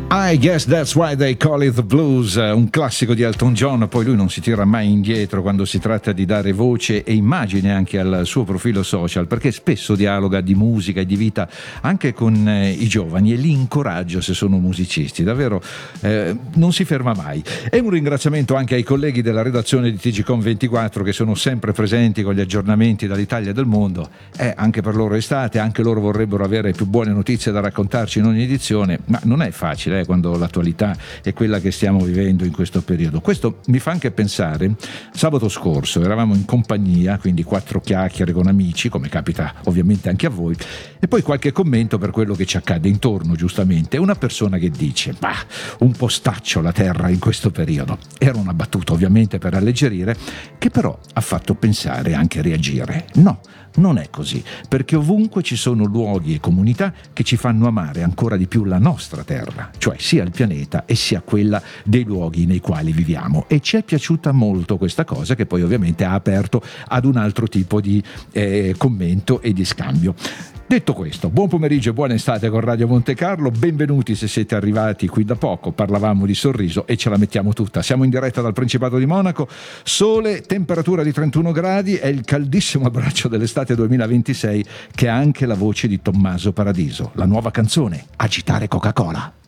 I Guess That's Why They Call It the Blues, un classico di Elton John. Poi lui non si tira mai indietro quando si tratta di dare voce e immagine anche al suo profilo social, perché spesso dialoga di musica e di vita anche con i giovani e li incoraggia se sono musicisti. Davvero non si ferma mai. E un ringraziamento anche ai colleghi della redazione di TGCOM24 che sono sempre presenti con gli aggiornamenti dall'Italia e del mondo. Anche per loro è estate, anche loro vorrebbero avere più buone notizie da raccontarci in ogni edizione, ma non è facile quando l'attualità è quella che stiamo vivendo in questo periodo. Questo mi fa anche pensare, sabato scorso eravamo in compagnia, quindi 4 chiacchiere con amici, come capita ovviamente anche a voi, e poi qualche commento per quello che ci accade intorno, giustamente. Una persona che dice: bah, un po' staccio la terra in questo periodo. Era una battuta ovviamente per alleggerire, che però ha fatto pensare e anche reagire. No, non è così, perché ovunque ci sono luoghi e comunità che ci fanno amare ancora di più la nostra terra, cioè sia il pianeta e sia quella dei luoghi nei quali viviamo. E ci è piaciuta molto questa cosa, che poi ovviamente ha aperto ad un altro tipo di commento e di scambio. Detto questo, buon pomeriggio e buona estate con Radio Monte Carlo, benvenuti se siete arrivati qui da poco. Parlavamo di sorriso e ce la mettiamo tutta. Siamo in diretta dal Principato di Monaco, sole, temperatura di 31 gradi, è il caldissimo abbraccio dell'estate 2026 che ha anche la voce di Tommaso Paradiso, la nuova canzone Agitare Coca-Cola.